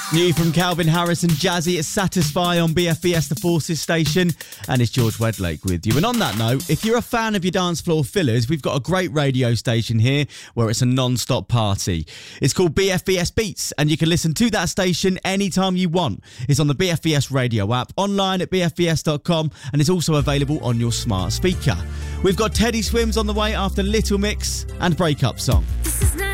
New from Calvin Harris and Jazzy, it's Satisfy on BFBS, the Forces station, and it's George Wedlake with you. And on that note, if you're a fan of your dance floor fillers, we've got a great radio station here where it's a non-stop party. It's called BFBS Beats, and you can listen to that station anytime you want. It's on the BFBS radio app, online at bfbs.com, and it's also available on your smart speaker. We've got Teddy Swims on the way after Little Mix and Breakup Song. This is not